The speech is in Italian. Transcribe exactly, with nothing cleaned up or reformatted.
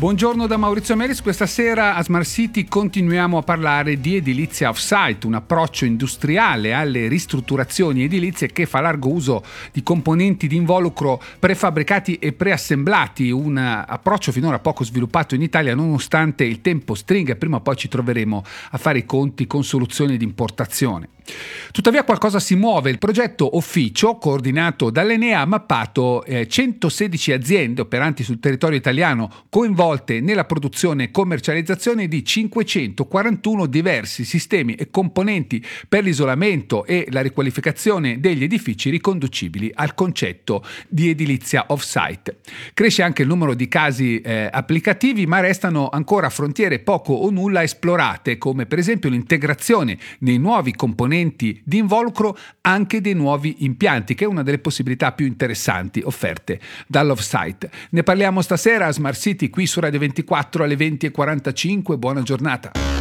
Buongiorno da Maurizio Melis. Questa sera a Smart City continuiamo a parlare di edilizia off-site, un approccio industriale alle ristrutturazioni edilizie che fa largo uso di componenti di involucro prefabbricati e preassemblati, un approccio finora poco sviluppato in Italia nonostante il tempo stringa e prima o poi ci troveremo a fare i conti con soluzioni di importazione. Tuttavia qualcosa si muove. Il progetto Officio, coordinato dall'Enea, ha mappato eh, centosedici aziende operanti sul territorio italiano coinvolte nella produzione e commercializzazione di cinquecentoquarantuno diversi sistemi e componenti per l'isolamento e la riqualificazione degli edifici riconducibili al concetto di edilizia off-site. Cresce anche il numero di casi eh, applicativi, ma restano ancora frontiere poco o nulla esplorate, come per esempio l'integrazione nei nuovi componenti di involucro anche dei nuovi impianti, che è una delle possibilità più interessanti offerte dall'off-site. Ne parliamo stasera a Smart City qui su Radio ventiquattro alle venti e quarantacinque. Buona giornata.